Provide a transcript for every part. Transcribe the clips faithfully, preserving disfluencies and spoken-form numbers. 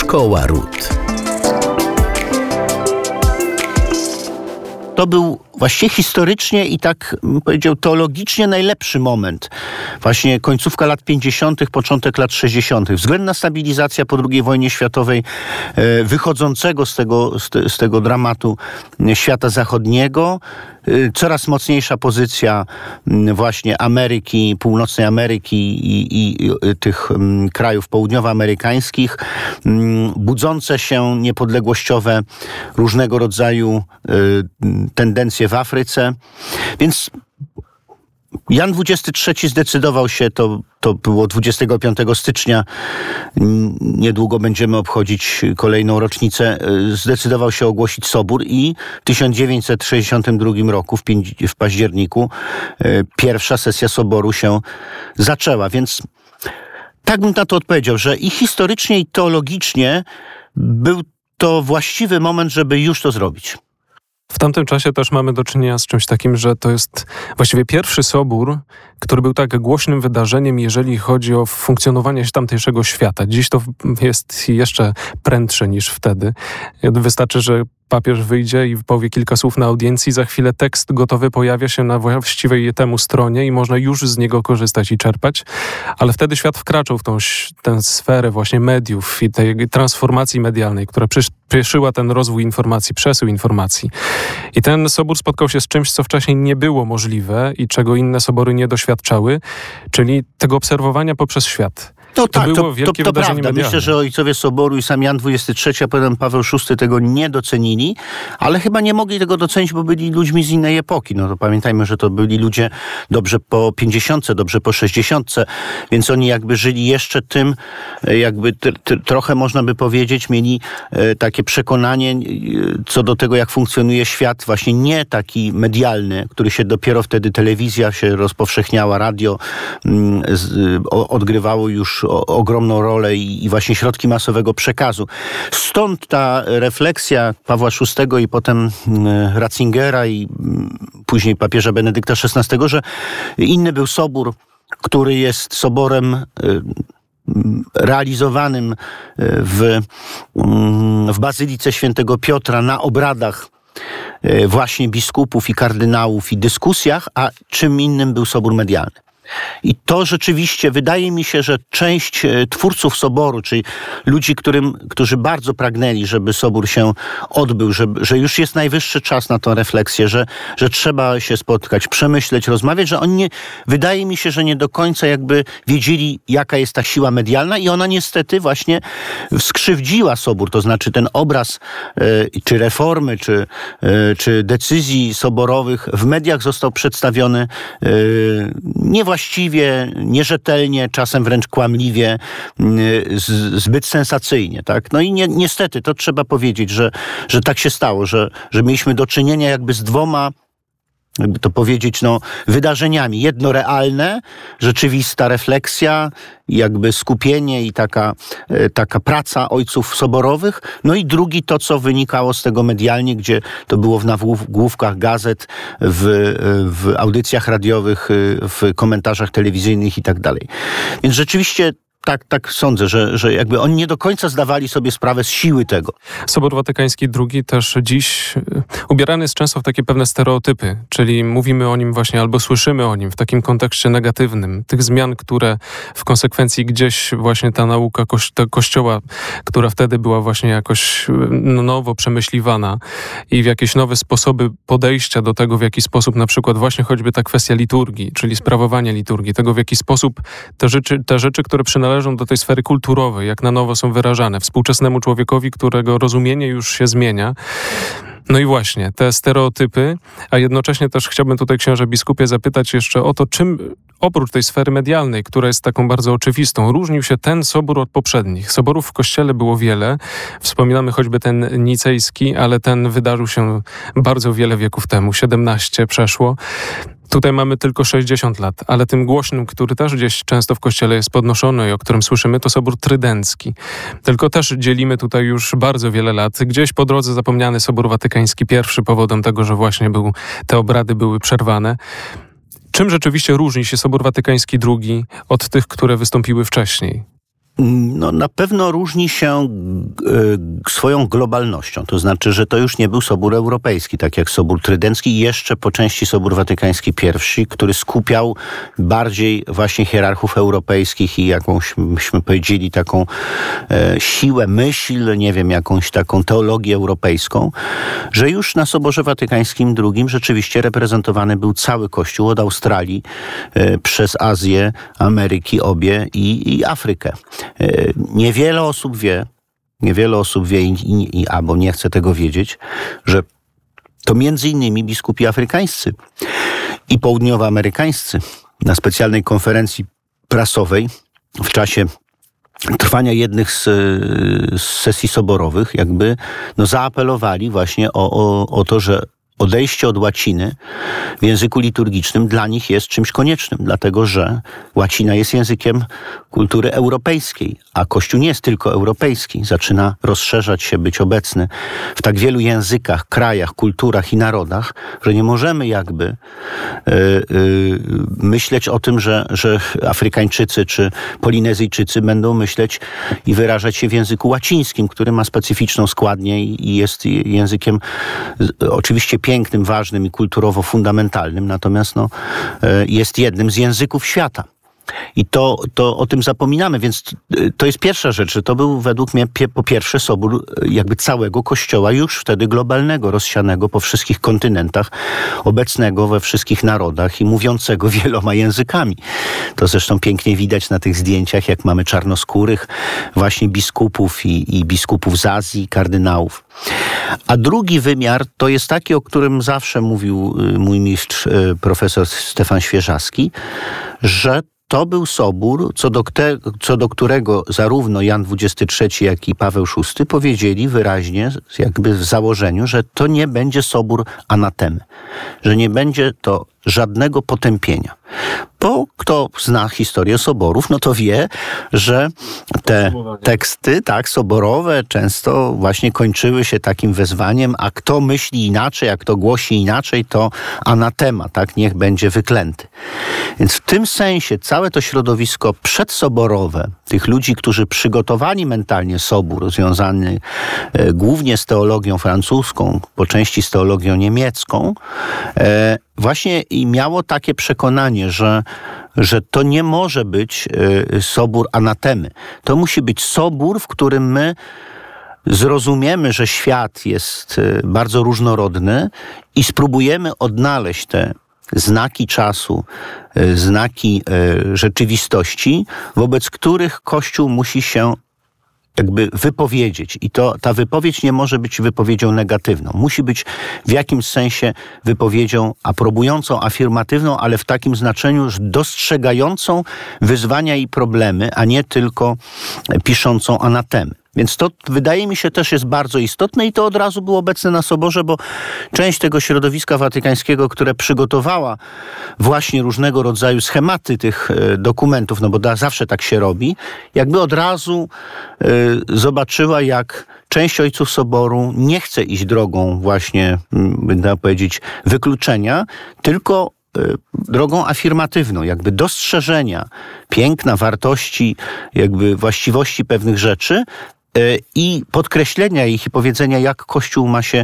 Koła Ród. To był właściwie historycznie i tak bym powiedział teologicznie najlepszy moment. Właśnie końcówka lat pięćdziesiątych, początek lat sześćdziesiątych. Względna stabilizacja po drugiej wojnie światowej, wychodzącego z tego, z, te, z tego dramatu świata zachodniego. Coraz mocniejsza pozycja właśnie Ameryki, północnej Ameryki i, i, i tych krajów południowoamerykańskich. Budzące się niepodległościowe różnego rodzaju tendencje w Afryce. Więc Jan dwudziesty trzeci zdecydował się, to, to było dwudziestego piątego stycznia, niedługo będziemy obchodzić kolejną rocznicę, zdecydował się ogłosić sobór i w tysiąc dziewięćset sześćdziesiątym drugim roku, w, pięć, w październiku, pierwsza sesja soboru się zaczęła. Więc tak bym na to odpowiedział, że i historycznie, i teologicznie był to właściwy moment, żeby już to zrobić. W tamtym czasie też mamy do czynienia z czymś takim, że to jest właściwie pierwszy sobór, który był tak głośnym wydarzeniem, jeżeli chodzi o funkcjonowanie tamtejszego świata. Dziś to jest jeszcze prędsze niż wtedy. Wystarczy, że papież wyjdzie i powie kilka słów na audiencji, za chwilę tekst gotowy pojawia się na właściwej temu stronie i można już z niego korzystać i czerpać. Ale wtedy świat wkraczał w tą tę sferę właśnie mediów i tej transformacji medialnej, która przyspieszyła ten rozwój informacji, przesył informacji. I ten sobór spotkał się z czymś, co wcześniej nie było możliwe i czego inne sobory nie doświadczały, czyli tego obserwowania poprzez świat. No to tak, było to, wielkie to, to wydarzenie prawda. medialne. Myślę, że ojcowie Soboru i sam Jan dwudziesty trzeci, a potem Paweł szósty tego nie docenili, ale chyba nie mogli tego docenić, bo byli ludźmi z innej epoki. No to pamiętajmy, że to byli ludzie dobrze po pięćdziesiątce, dobrze po sześćdziesiątce, więc oni jakby żyli jeszcze tym, jakby t- t- trochę można by powiedzieć, mieli e, takie przekonanie e, co do tego, jak funkcjonuje świat, właśnie nie taki medialny, który się dopiero wtedy, telewizja się rozpowszechniała, radio m, z, o, odgrywało już o, ogromną rolę i, i właśnie środki masowego przekazu. Stąd ta refleksja Pawła szóstego i potem e, Ratzingera i m, później papieża Benedykta szesnastego, że inny był sobór, który jest soborem e, realizowanym w, w Bazylice Świętego Piotra na obradach właśnie biskupów i kardynałów i dyskusjach, a czym innym był sobór medialny. I to rzeczywiście wydaje mi się, że część twórców soboru, czyli ludzi, którym, którzy bardzo pragnęli, żeby sobór się odbył, że, że już jest najwyższy czas na tę refleksję, że, że trzeba się spotkać, przemyśleć, rozmawiać, że oni nie, wydaje mi się, że nie do końca jakby wiedzieli, jaka jest ta siła medialna i ona niestety właśnie skrzywdziła sobór, to znaczy ten obraz y, czy reformy, czy, y, czy decyzji soborowych w mediach został przedstawiony y, nie właśnie właściwie, nierzetelnie, czasem wręcz kłamliwie, z, zbyt sensacyjnie, tak? No i ni- niestety, to trzeba powiedzieć, że, że tak się stało, że, że mieliśmy do czynienia jakby z dwoma, jakby to powiedzieć, no, wydarzeniami. Jedno realne, rzeczywista refleksja, jakby skupienie i taka, taka praca ojców soborowych. No i drugi to, co wynikało z tego medialnie, gdzie to było w nagłówkach gazet, w, w audycjach radiowych, w komentarzach telewizyjnych i tak dalej. Więc rzeczywiście Tak, tak sądzę, że, że jakby oni nie do końca zdawali sobie sprawę z siły tego. Sobór Watykański drugi też dziś ubierany jest często w takie pewne stereotypy, czyli mówimy o nim właśnie albo słyszymy o nim w takim kontekście negatywnym. Tych zmian, które w konsekwencji gdzieś właśnie ta nauka kości- Kościoła, która wtedy była właśnie jakoś no, nowo przemyśliwana i w jakieś nowe sposoby podejścia do tego, w jaki sposób na przykład właśnie choćby ta kwestia liturgii, czyli sprawowania liturgii, tego w jaki sposób te rzeczy, te rzeczy które przynależą należą do tej sfery kulturowej, jak na nowo są wyrażane współczesnemu człowiekowi, którego rozumienie już się zmienia. No i właśnie, te stereotypy, a jednocześnie też chciałbym tutaj księże biskupie zapytać jeszcze o to, czym oprócz tej sfery medialnej, która jest taką bardzo oczywistą, różnił się ten sobór od poprzednich. Soborów w Kościele było wiele. Wspominamy choćby ten nicejski, ale ten wydarzył się bardzo wiele wieków temu, siedemnaście przeszło. Tutaj mamy tylko sześćdziesiąt lat, ale tym głośnym, który też gdzieś często w Kościele jest podnoszony i o którym słyszymy, to Sobór Trydencki. Tylko też dzielimy tutaj już bardzo wiele lat. Gdzieś po drodze zapomniany Sobór Watykański I powodem tego, że właśnie był, te obrady były przerwane. Czym rzeczywiście różni się Sobór Watykański drugi od tych, które wystąpiły wcześniej? no, na pewno różni się y, swoją globalnością. To znaczy, że to już nie był Sobór Europejski, tak jak Sobór Trydencki i jeszcze po części Sobór Watykański I, który skupiał bardziej właśnie hierarchów europejskich i jakąś, myśmy powiedzieli, taką e, siłę, myśl, nie wiem, jakąś taką teologię europejską, że już na Soborze Watykańskim drugim rzeczywiście reprezentowany był cały Kościół od Australii e, przez Azję, Ameryki obie i, i Afrykę. E, niewiele osób wie, niewiele osób wie i, i, i albo nie chce tego wiedzieć, że to między innymi biskupi afrykańscy i południowoamerykańscy na specjalnej konferencji prasowej w czasie trwania jednych z, z sesji soborowych jakby no, zaapelowali właśnie o, o, o to, że odejście od łaciny w języku liturgicznym dla nich jest czymś koniecznym, dlatego że łacina jest językiem kultury europejskiej, a Kościół nie jest tylko europejski. Zaczyna rozszerzać się, być obecny w tak wielu językach, krajach, kulturach i narodach, że nie możemy jakby yy, yy, myśleć o tym, że, że Afrykańczycy czy Polinezyjczycy będą myśleć i wyrażać się w języku łacińskim, który ma specyficzną składnię i jest językiem oczywiście pięknym, ważnym i kulturowo fundamentalnym, natomiast no, jest jednym z języków świata. I to, to o tym zapominamy, więc to jest pierwsza rzecz, że to był według mnie pie, po pierwsze sobór jakby całego Kościoła, już wtedy globalnego, rozsianego po wszystkich kontynentach, obecnego we wszystkich narodach i mówiącego wieloma językami. To zresztą pięknie widać na tych zdjęciach, jak mamy czarnoskórych właśnie biskupów i, i biskupów z Azji, kardynałów. A drugi wymiar to jest taki, o którym zawsze mówił mój mistrz, profesor Stefan Świeżawski, że to był sobór, co do, te, co do którego zarówno Jan dwudziesty trzeci, jak i Paweł szósty powiedzieli wyraźnie, jakby w założeniu, że to nie będzie sobór anatemy, że nie będzie to żadnego potępienia. Bo kto zna historię soborów, no to wie, że te teksty, tak, soborowe często właśnie kończyły się takim wezwaniem, a kto myśli inaczej, a kto głosi inaczej, to anatema, tak, niech będzie wyklęty. Więc w tym sensie całe to środowisko przedsoborowe, tych ludzi, którzy przygotowali mentalnie sobór, związany e, głównie z teologią francuską, po części z teologią niemiecką, e, właśnie i miało takie przekonanie, że, że to nie może być y, sobór anatemy. To musi być sobór, w którym my zrozumiemy, że świat jest y, bardzo różnorodny i spróbujemy odnaleźć te znaki czasu, y, znaki y, rzeczywistości, wobec których Kościół musi się jakby wypowiedzieć. I to ta wypowiedź nie może być wypowiedzią negatywną. Musi być w jakimś sensie wypowiedzią aprobującą, afirmatywną, ale w takim znaczeniu już dostrzegającą wyzwania i problemy, a nie tylko piszącą anatemy. Więc to wydaje mi się też jest bardzo istotne i to od razu było obecne na Soborze, bo część tego środowiska watykańskiego, które przygotowała właśnie różnego rodzaju schematy tych dokumentów, no bo da, zawsze tak się robi, jakby od razu y, zobaczyła, jak część ojców Soboru nie chce iść drogą właśnie, będę powiedzieć, wykluczenia, tylko drogą afirmatywną, jakby dostrzeżenia piękna, wartości, jakby właściwości pewnych rzeczy i podkreślenia ich i powiedzenia, jak Kościół ma się,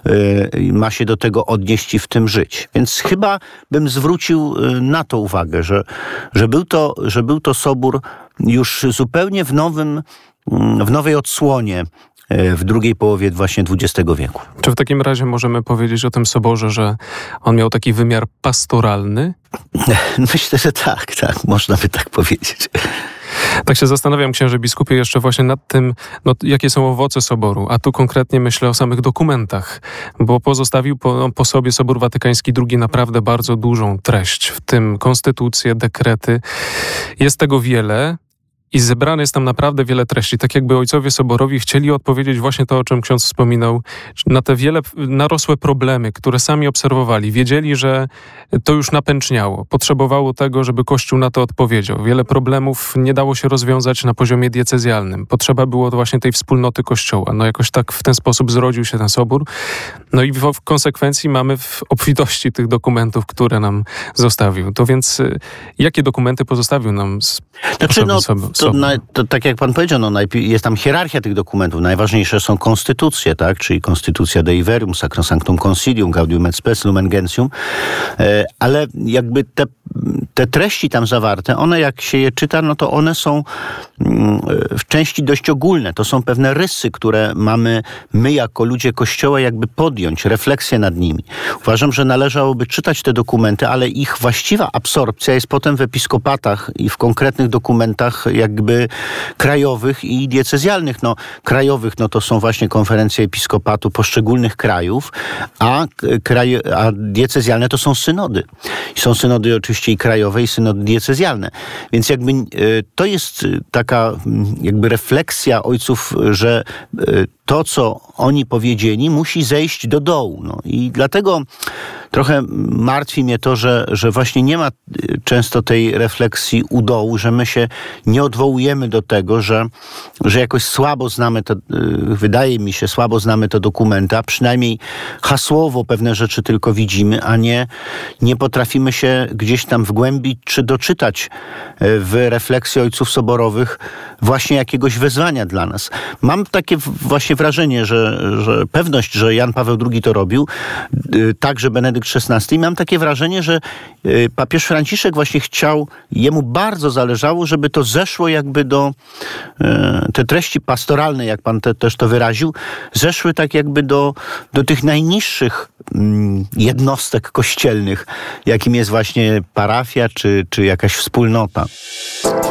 ma się do tego odnieść i w tym żyć. Więc chyba bym zwrócił na to uwagę, że, że, był, to, że był to sobór już zupełnie w nowym, w nowej odsłonie w drugiej połowie właśnie dwudziestego wieku. Czy w takim razie możemy powiedzieć o tym soborze, że on miał taki wymiar pastoralny? Myślę, że tak, tak, można by tak powiedzieć. Tak się zastanawiam, księże biskupie, jeszcze właśnie nad tym, no, jakie są owoce Soboru, a tu konkretnie myślę o samych dokumentach, bo pozostawił po, no, po sobie Sobór Watykański drugi naprawdę bardzo dużą treść, w tym konstytucje, dekrety. Jest tego wiele. I zebrane jest tam naprawdę wiele treści. Tak jakby ojcowie soborowi chcieli odpowiedzieć właśnie to, o czym ksiądz wspominał, na te wiele narosłe problemy, które sami obserwowali. Wiedzieli, że to już napęczniało. Potrzebowało tego, żeby Kościół na to odpowiedział. Wiele problemów nie dało się rozwiązać na poziomie diecezjalnym. Potrzeba było właśnie tej wspólnoty Kościoła. No jakoś tak w ten sposób zrodził się ten sobór. No i w, w konsekwencji mamy w obfitości tych dokumentów, które nam zostawił. To więc y, jakie dokumenty pozostawił nam z Znaczy, no, sobie, to, na, to tak jak pan powiedział, no, najpierw jest tam hierarchia tych dokumentów. Najważniejsze są konstytucje, tak? Czyli konstytucja Dei Verbum, Sacrosanctum Concilium, Gaudium et Spes, Lumen Gentium. E, ale jakby te, te treści tam zawarte, one jak się je czyta, no to one są mm, w części dość ogólne. To są pewne rysy, które mamy my jako ludzie Kościoła jakby podjąć, refleksję nad nimi. Uważam, że należałoby czytać te dokumenty, ale ich właściwa absorpcja jest potem w episkopatach i w konkretnych dokumentach jakby krajowych i diecezjalnych. No, krajowych no to są właśnie konferencje episkopatu poszczególnych krajów, a, kraj, a diecezjalne to są synody. I są synody oczywiście i krajowe, i synody diecezjalne. Więc jakby to jest taka jakby refleksja ojców, że to, co oni powiedzieli, musi zejść do dołu. No. I dlatego trochę martwi mnie to, że, że właśnie nie ma często tej refleksji u dołu, że my się nie odwołujemy do tego, że, że jakoś słabo znamy to, wydaje mi się, słabo znamy te dokumenty, a przynajmniej hasłowo pewne rzeczy tylko widzimy, a nie, nie potrafimy się gdzieś tam wgłębić czy doczytać w refleksji ojców soborowych właśnie jakiegoś wezwania dla nas. Mam takie właśnie wrażenie, że, że pewność, że Jan Paweł drugi to robił, także Benedykt szesnasty, i mam takie wrażenie, że papież Franciszek właśnie chciał, jemu bardzo zależało, żeby to zeszło jakby do, te treści pastoralne, jak pan te, też to wyraził, zeszły tak jakby do, do tych najniższych jednostek kościelnych, jakim jest właśnie parafia czy, czy jakaś wspólnota.